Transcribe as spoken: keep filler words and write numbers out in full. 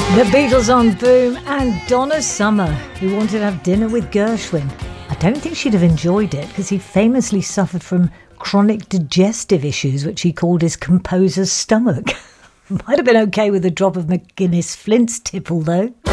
The Beatles on Boom and Donna Summer, who wanted to have dinner with Gershwin. I don't think she'd have enjoyed it because he famously suffered from chronic digestive issues, which he called his composer's stomach. Might have been okay with a drop of McGuinness Flint's tipple, though.